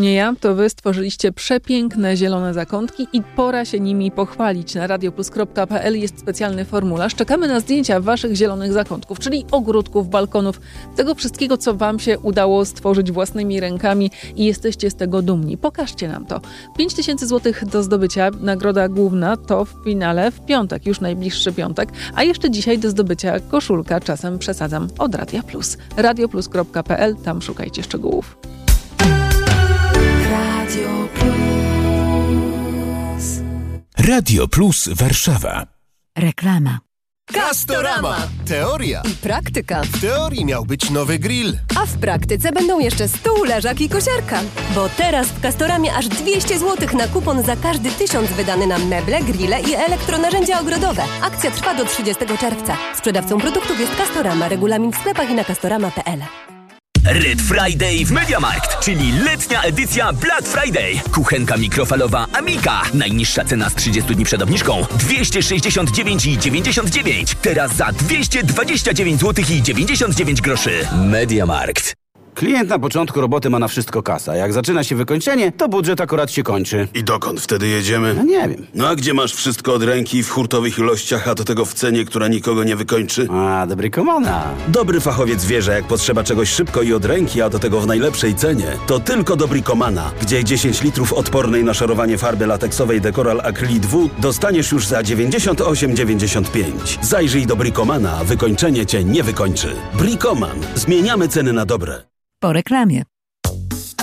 nie ja, to wy stworzyliście przepiękne zielone zakątki i pora się nimi pochwalić. Na radioplus.pl jest specjalny formularz. Czekamy na zdjęcia waszych zielonych zakątków, czyli ogródków, balkonów, tego wszystkiego, co wam się udało stworzyć własnymi rękami i jesteście z tego dumni. Pokażcie nam to. 5000 zł do zdobycia. Nagroda główna to w finale w piątek, już najbliższy piątek, a jeszcze dzisiaj do zdobycia koszulka, czasem przesadzam, od Radia Plus. radioplus.pl, tam szukajcie szczegółów. Radio Plus. Radio Plus Warszawa. Reklama. Castorama. Teoria I praktyka. W teorii miał być nowy grill, A w praktyce będą jeszcze stół, leżak i kosiarka. Bo teraz w Castoramie aż 200 zł na kupon za każdy 1000 wydany na meble, grille i elektronarzędzia ogrodowe. Akcja trwa do 30 czerwca. Sprzedawcą produktów jest Castorama. Regulamin w sklepach i na castorama.pl. Red Friday w MediaMarkt, czyli letnia edycja Black Friday. Kuchenka mikrofalowa Amika. Najniższa cena z 30 dni przed obniżką 269,99. Teraz za 229 zł i 99 groszy. MediaMarkt. Klient na początku roboty ma na wszystko kasa. Jak zaczyna się wykończenie, to budżet akurat się kończy. I dokąd wtedy jedziemy? No nie wiem. No a gdzie masz wszystko od ręki w hurtowych ilościach, a do tego w cenie, która nikogo nie wykończy? A, do Bricomana. Dobry fachowiec wie, że jak potrzeba czegoś szybko i od ręki, a do tego w najlepszej cenie, to tylko do Bricomana, gdzie 10 litrów odpornej na szarowanie farby lateksowej Decoral Acrylic 2 dostaniesz już za 98,95. Zajrzyj do Bricomana, wykończenie cię nie wykończy. Bricoman. Zmieniamy ceny na dobre. Po reklamie.